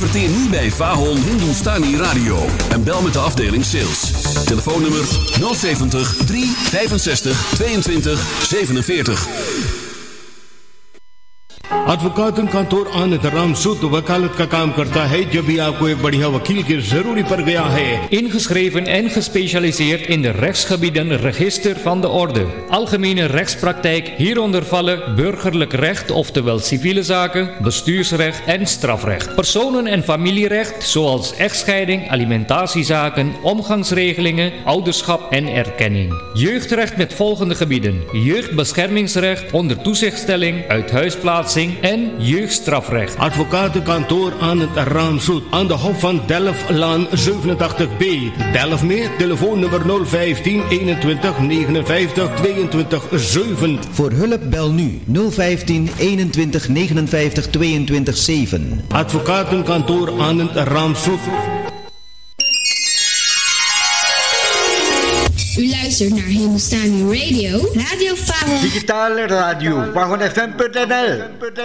Adverteer nu bij Fahon Hindustani Radio en bel met de afdeling sales. Telefoonnummer 070 365 22 47. Advocate contour आनंद रामसूद वकालत का काम करता है जब भी आपको एक बढ़िया वकील की जरूरी पड़ गया है. Ingeschreven en gespecialiseerd in de rechtsgebieden Register van de Orde. Algemene rechtspraktijk, hieronder vallen burgerlijk recht, oftewel civiele zaken, bestuursrecht en strafrecht. Personen- en familierecht, zoals echtscheiding, alimentatiezaken, omgangsregelingen, ouderschap en erkenning. Jeugdrecht met volgende gebieden: jeugdbeschermingsrecht, onder toezichtstelling, uithuisplaatsing en jeugdstrafrecht. Advocatenkantoor Anand Ramsoet aan de Hof van Delftlaan 87B. Delft mee, telefoonnummer 015 21 59 22 7. Voor hulp bel nu 015 21 59 22 7. Advocatenkantoor Anand Ramsoet. U luistert naar Hindustani Radio, Radio Fahon. Digitale radio, FahonFM.nl.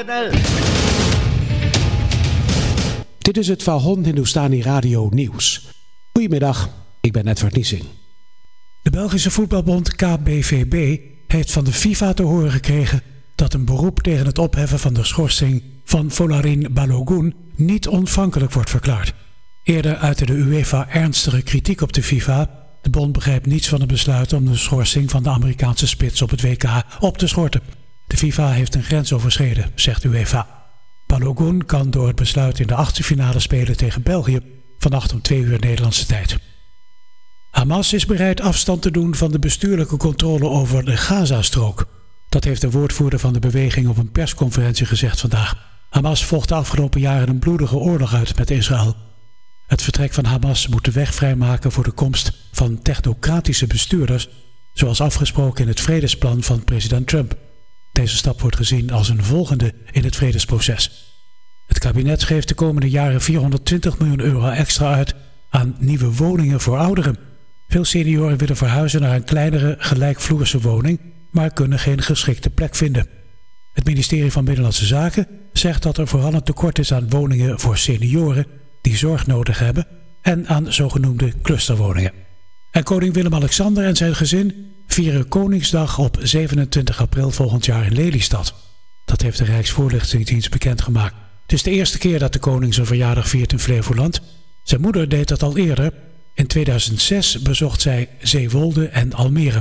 Dit is het Fahon Hindustani Radio nieuws. Goedemiddag, ik ben Edward Niesing. De Belgische voetbalbond KBVB heeft van de FIFA te horen gekregen dat een beroep tegen het opheffen van de schorsing van Folarin Balogun niet ontvankelijk wordt verklaard. Eerder uitte de UEFA ernstige kritiek op de FIFA. De bond begrijpt niets van het besluit om de schorsing van de Amerikaanse spits op het WK op te schorten. De FIFA heeft een grens overschreden, zegt UEFA. Balogun kan door het besluit in de achtste finale spelen tegen België vannacht om 2 uur Nederlandse tijd. Hamas is bereid afstand te doen van de bestuurlijke controle over de Gazastrook. Dat heeft de woordvoerder van de beweging op een persconferentie gezegd vandaag. Hamas vocht de afgelopen jaren een bloedige oorlog uit met Israël. Het vertrek van Hamas moet de weg vrijmaken voor de komst van technocratische bestuurders, zoals afgesproken in het vredesplan van president Trump. Deze stap wordt gezien als een volgende in het vredesproces. Het kabinet geeft de komende jaren 420 miljoen euro extra uit aan nieuwe woningen voor ouderen. Veel senioren willen verhuizen naar een kleinere, gelijkvloerse woning, maar kunnen geen geschikte plek vinden. Het ministerie van Binnenlandse Zaken zegt dat er vooral een tekort is aan woningen voor senioren die zorg nodig hebben en aan zogenoemde clusterwoningen. En koning Willem-Alexander en zijn gezin vieren Koningsdag op 27 april volgend jaar in Lelystad. Dat heeft de Rijksvoorlichtingsdienst bekendgemaakt. Het is de eerste keer dat de koning zijn verjaardag viert in Flevoland. Zijn moeder deed dat al eerder. In 2006 bezocht zij Zeewolde en Almere.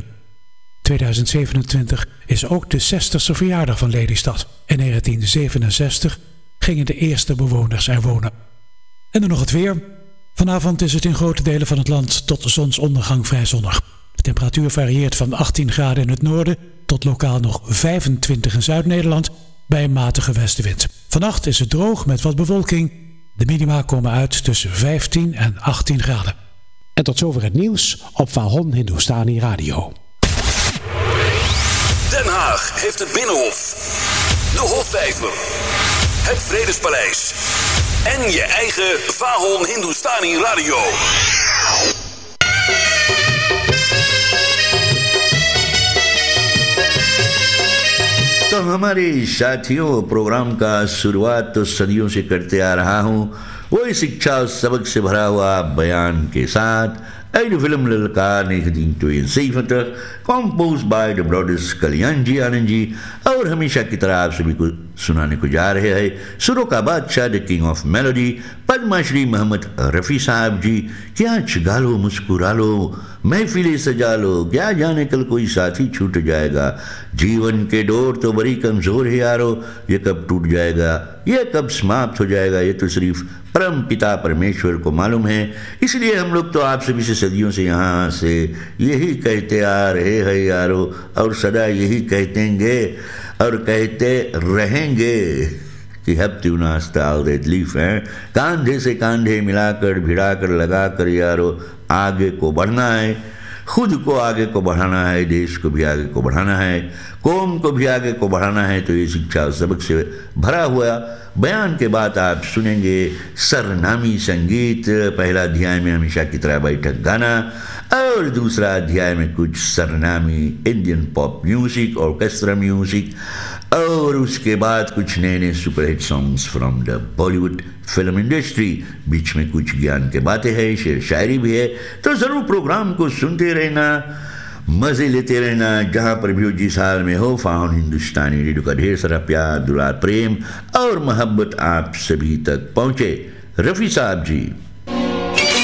2027 is ook de 60ste verjaardag van Lelystad. In 1967 gingen de eerste bewoners er wonen. En dan nog het weer. Vanavond is het in grote delen van het land tot zonsondergang vrij zonnig. De temperatuur varieert van 18 graden in het noorden tot lokaal nog 25 in Zuid-Nederland bij een matige westenwind. Vannacht is het droog met wat bewolking. De minima komen uit tussen 15 en 18 graden. En tot zover het nieuws op Fahon Hindustani Radio. Den Haag heeft het Binnenhof, de Hofvijver, het Vredespaleis en je eigen Fahon Hindustani Radio. तो हमारे साथियों, प्रोग्राम का शुरुआत तो सदियों से करते आ रहा हूँ वही शिक्षा और सबक से भरा हुआ बयान के साथ. Uit de film ललकार 1972, composed by the brothers कल्याण जी आनंद जी, और हमेशा की तरह आप सभी को सुनाने को जा रहे हैं सुरों का बादशाह the king of melody Padmashri मोहम्मद रफ़ी साहब जी. क्या गा लो मुस्कुरा लो महफिलें सजा लो, क्या जाने कल कोई साथी छूट जाएगा, जीवन के डोर तो बड़ी कमज़ोर है यारो, ये कब टूट जाएगा, ये कब समाप्त हो जाएगा, ये तो सिर्फ परम पिता परमेश्वर को मालूम है. इसलिए हम लोग तो आप सभी से सदियों से यहाँ से यही कहते आ रहे हैं यारो, और सदा यही कहेंगे और कहते रहेंगे कि hebt u naast altijd lief है. कांधे से कांधे मिलाकर भिड़ाकर लगाकर यारो आगे को बढ़ना है, खुद को आगे को बढ़ाना है, देश को भी आगे को बढ़ाना है, कौम को भी आगे को बढ़ाना है. तो ये शिक्षा और सबक से भरा हुआ बयान के बाद आप सुनेंगे सरनामी संगीत. पहला अध्याय में हमेशा की तरह बैठक गाना और दूसरा अध्याय में कुछ Sarnami Indian pop music, orchestra music और उसके बाद कुछ नए नए superhit songs from the Bollywood film industry, बीच में कुछ ज्ञान की बातें हैं, शेर शायरी भी है। तो ज़रूर प्रोग्राम को सुनते रहना, मज़े लेते रहना, जहाँ पर भी हो, जिस हाल में हो। फाउन हिंदुस्तानी रेडियो का ढेर सारा प्यार, दुलार, प्रेम और मोहब्बत आप सभी तक पहुँचे। रफ़ी साहब जी।